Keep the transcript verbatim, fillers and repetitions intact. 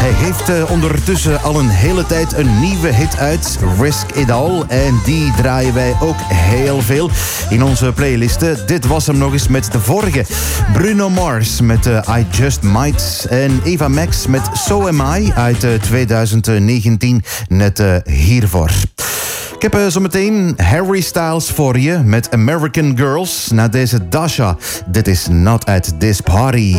Hij heeft uh, ondertussen al een hele tijd een nieuwe hit uit, Risk It All. En die draaien wij ook heel veel in onze playlisten. Dit was hem nog eens met de vorige. Bruno Mars met uh, I Just Might. En Eva Max met So Am I uit uh, twintig negentien. Net uh, hiervoor. Ik heb uh, zometeen Harry Styles voor je met American Girls. Na deze Dasha. Dit is Not At This Party.